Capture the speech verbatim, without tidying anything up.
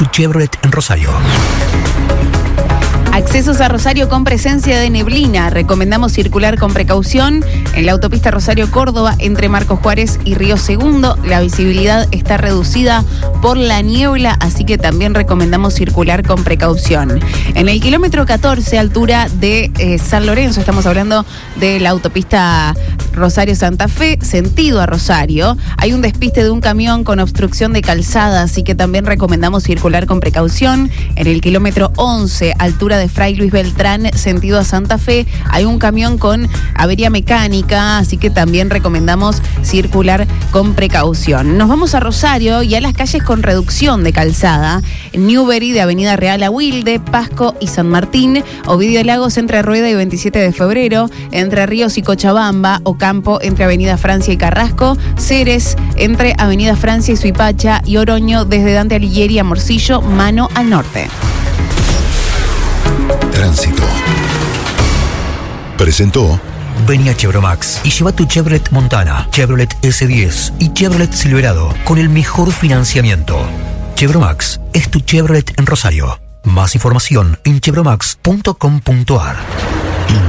tu Chevrolet en Rosario. Accesos a Rosario con presencia de neblina. Recomendamos circular con precaución en la autopista Rosario-Córdoba entre Marcos Juárez y Río Segundo. La visibilidad está reducida por la niebla, así que también recomendamos circular con precaución. En el kilómetro catorce, altura de eh, San Lorenzo, estamos hablando de la autopista Rosario-Santa Fe, sentido a Rosario. Hay un despiste de un camión con obstrucción de calzada, así que también recomendamos circular con precaución. En el kilómetro once, altura de Fray Luis Beltrán, sentido a Santa Fe, hay un camión con avería mecánica, así que también recomendamos circular con precaución. Nos vamos a Rosario y a las calles con reducción de calzada. Newbery de Avenida Real a Wilde, Pasco y San Martín, Ovidio Lagos entre Rueda y veintisiete de febrero, Entre Ríos y Cochabamba, Ocampo entre Avenida Francia y Carrasco, Ceres entre Avenida Francia y Suipacha y Oroño desde Dante Alighieri a Morcillo, mano al norte. Tránsito. Presentó. Vení a Chevromax y lleva tu Chevrolet Montana, Chevrolet ese diez y Chevrolet Silverado con el mejor financiamiento. Chevromax es tu Chevrolet en Rosario. Más información en chevromax punto com punto ar.